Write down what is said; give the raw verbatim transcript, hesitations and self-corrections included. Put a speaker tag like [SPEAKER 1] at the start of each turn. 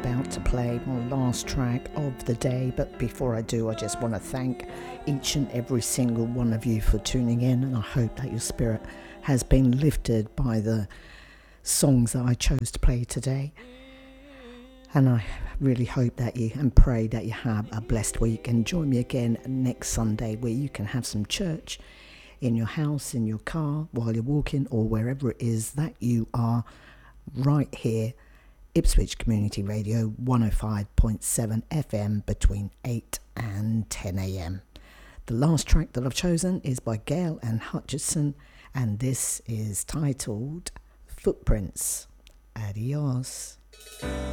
[SPEAKER 1] about to play my last track of the day, but before I do, I just want to thank each and every single one of you for tuning in, and I hope that your spirit has been lifted by the songs that I chose to play today. And I really hope that you and pray that you have a blessed week, and join me again next Sunday where you can have some church in your house, in your car, while you're walking, or wherever it is that you are, right here, Ipswich Community Radio one oh five point seven F M between eight and ten a.m. The last track that I've chosen is by Gail and Hutchison, and this is titled Footprints. Adios.